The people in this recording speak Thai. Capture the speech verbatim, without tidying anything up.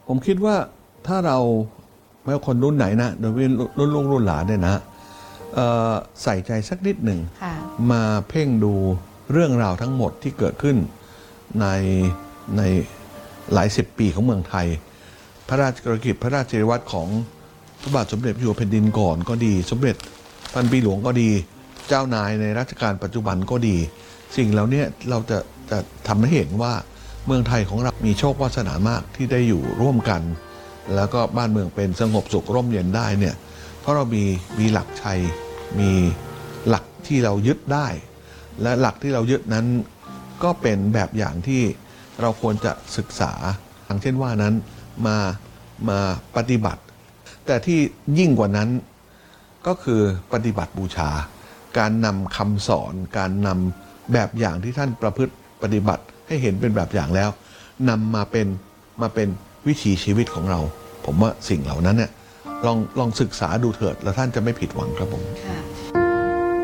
ผมคิดว่าถ้าเราไม่ว่าคนรุ่นไหนนะโดยเฉพาะรุ่นลูกรุ่นหลานเนี่ยนะเอ่อใส่ใจสักนิดหนึ่งค่ะมาเพ่งดูเรื่องราวทั้งหมดที่เกิดขึ้นในในหลายสิบปีของเมืองไทย พระราชกฤกิจพระราชจริยวัตรของพระบาทสมเด็จพระเจ้าอยู่หัวแผ่นดินก่อนก็ดี สมเด็จพันปีหลวงก็ดี เจ้านายในรัชกาลปัจจุบันก็ดี สิ่งเหล่านี้เราจะจะทำให้เห็นว่าเมืองไทยของเรามีโชควาสนามากที่ได้อยู่ร่วมกัน แล้วก็บ้านเมืองเป็นสงบสุขร่มเย็นได้เนี่ยเพราะเรามีมีหลักชัยมีหลักที่เรายึดได้ และหลักที่เรายึดนั้นก็เป็นแบบอย่างที่เราควรจะศึกษาอย่างเช่นว่านั้นมามาปฏิบัติ แต่ที่ยิ่งกว่านั้นก็คือปฏิบัติบูชา การนำคำสอนการนำแบบอย่างที่ท่านประพฤติปฏิบัติให้เห็นเป็นแบบอย่างแล้วนำมาเป็นมาเป็นวิถีชีวิตของเรา ผมว่าสิ่งเหล่านั้นเนี่ยลองลองศึกษาดูเถิดแล้วท่านจะไม่ผิดหวังครับผมค่ะ